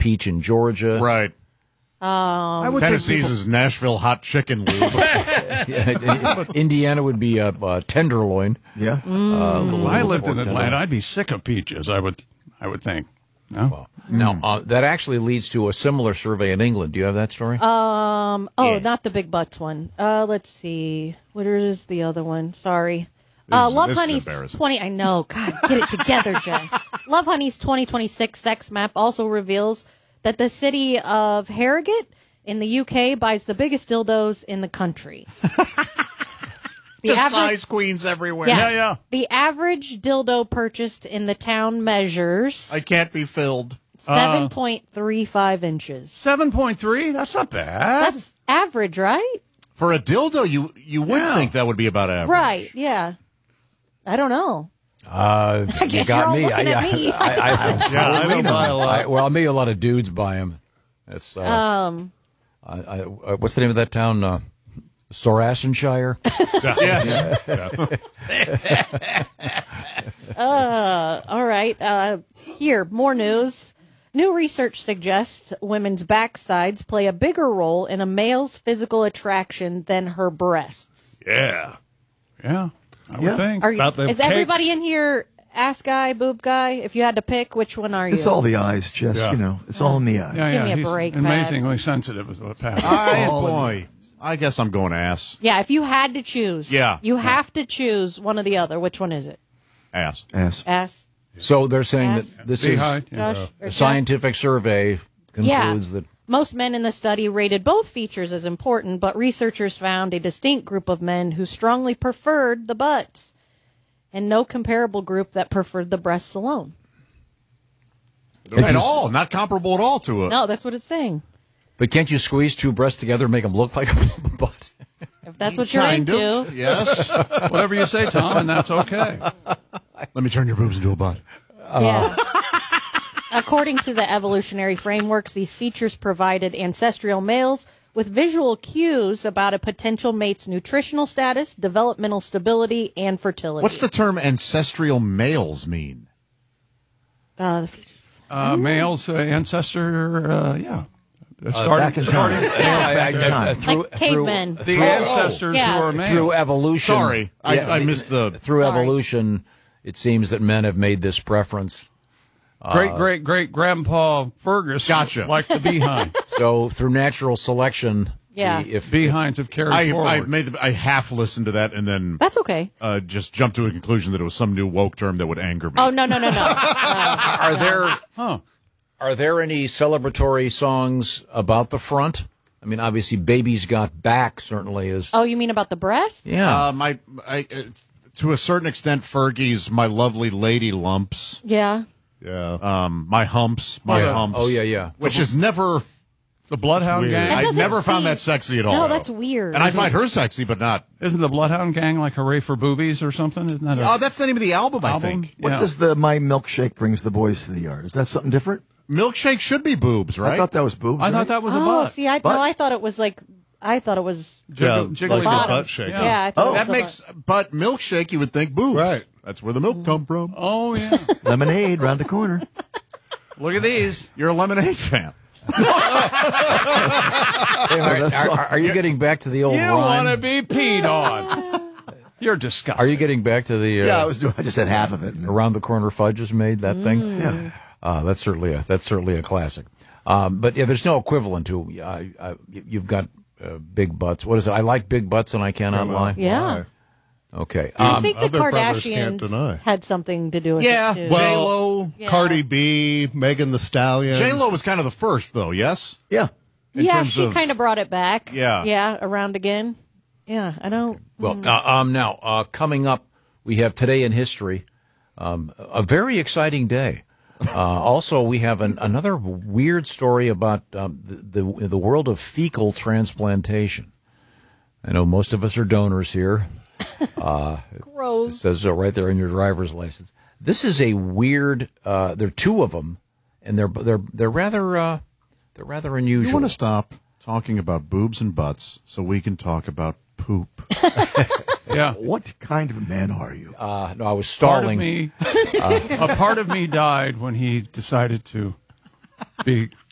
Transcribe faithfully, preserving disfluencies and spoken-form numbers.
peach in Georgia. Right. Um, Tennessee's people... is Nashville hot chicken lube. Yeah, Indiana would be a, a tenderloin. Yeah. Mm. Uh, if I lived in Atlanta, I'd be sick of peaches. I would, I would think. No. Well, now uh, that actually leads to a similar survey in England. Do you have that story? Um. Oh, Yeah. not the big butts one. Uh, let's see. What is the other one? Sorry. Uh, is- Love this is Honey's embarrassing. twenty. I know. God, get it together, Jess. Love Honey's twenty twenty-six sex map also reveals that the city of Harrogate in the U K buys the biggest dildos in the country. The Just average, size queens everywhere. yeah, Yeah, yeah. The average dildo purchased in the town measures I can't be filled. seven point three five inches. Seven point three. That's not bad. That's average, right? For a dildo, you you would Yeah. think that would be about average. Right. Yeah. I don't know. Uh, I you guess got you're all me. looking I, at I, me. I, I, Yeah, I don't buy a lot. I, well, maybe a lot of dudes buy them. That's uh, Um. I, I, uh, what's the name of that town? Uh, Sorassenshire. Yes. Uh. All right. Uh. Here, more news. New research suggests women's backsides play a bigger role in a male's physical attraction than her breasts. Yeah. Yeah. I would Yeah. think. Are you, About the is everybody cakes. in here ass guy, boob guy? If you had to pick, which one are you? It's all the eyes, Jess. Yeah. You know, it's all in the eyes. Yeah, Give yeah. me a He's break, amazingly sensitive is what Pat. I, All in boy, I guess I'm going ass. Yeah. If you had to choose, Yeah. you have to choose one or the other. Which one is it? Ass. Ass. Ass. So they're saying Ass. that this Behind, is yeah. Josh? Or a Jeff? scientific survey concludes Yeah. that. Most men in the study rated both features as important, but researchers found a distinct group of men who strongly preferred the butts, and no comparable group that preferred the breasts alone. At all. Not comparable at all to it. No, that's what it's saying. But can't you squeeze two breasts together and make them look like a butt? If that's what you're Kind into. of. Yes. Whatever you say, Tom, and that's okay. Let me turn your boobs into a butt. Yeah. According to the evolutionary frameworks, these features provided ancestral males with visual cues about a potential mate's nutritional status, developmental stability, and fertility. What's the term ancestral males mean? uh, the features? Uh, male's uh, ancestor, uh, yeah. Uh, starting, Back in time. starting- Back in time. through, Like cavemen. the Oh. ancestors Yeah. who are through, male. through evolution. Sorry, I, I missed the. Through Sorry. evolution, it seems that men have made this preference. Great, great, great grandpa Fergus. Gotcha. Like the behind. So through natural selection, Yeah. the- if Behinds have carried I, forward. I made the, I half listened to that and then That's okay. uh, just jumped to a conclusion that it was some new woke term that would anger me. Oh, no, no, no, no. are there huh. are there any celebratory songs about the front? I mean, obviously, "Baby's Got Back" certainly is. Oh, you mean about the breasts? Yeah, Uh, my, I, uh, to a certain extent, Fergie's "My Lovely Lady Lumps." Yeah. Yeah. Um, my humps, my Yeah. humps. Oh, yeah, yeah. Which is never. The Bloodhound weird. Gang. That I doesn't never found seem- that sexy at all. No, that's weird. And I find her sexy, but not. Isn't the Bloodhound Gang like Hooray for Boobies or something? Isn't that a Oh, that's the name of the album, I album? think. What Yeah. does the My Milkshake Brings the Boys to the Yard? Is that something different? Milkshake should be boobs, right? I thought that was boobs. I right? thought that was a Oh, butt. see, I, Butt? no, I thought it was like, I thought it was Jiggle, Yeah, jiggly like the bottom. butt shake. Yeah. Yeah, I thought Oh. it was that the makes, but milkshake, you would think boobs. Right. That's where the milk come from. Oh, yeah. Lemonade round the corner. Look at these. You're a lemonade fan. Hey, are, that's are- are you getting back to the old You want to rhyme? be peed on. You're disgusting. Are you getting back to the uh, Yeah, I was doing. I just had half of it. around the corner fudge has made that thing? Yeah. Uh, that's certainly a that's certainly a classic. Um, but yeah, there's no equivalent to uh, uh, you've got uh, big butts. What is it? I like big butts and I cannot lie. Yeah. Okay. I Um, think the other brothers can't Kardashians deny. had something to do with Yeah. it, too. Well, J-Lo. Yeah. Cardi B, Megan the Stallion. J-Lo was kind of the first, though, yes? Yeah. in yeah, terms she of- kind of brought it back. Yeah. Yeah, around again. Yeah, I don't. well, uh, um, now uh, coming up, we have Today in History, um, a very exciting day. Uh, also, we have an, another weird story about um, the, the the world of fecal transplantation. I know most of us are donors here. Uh, It Gross. says so right there in your driver's license. This is a weird. Uh, there are two of them, and they're they're they're rather uh, they're rather unusual. You want to stop talking about boobs and butts so we can talk about poop? Yeah. What kind of man are you? Uh, no, I was Part of stalling. me, a part of me died when he decided to be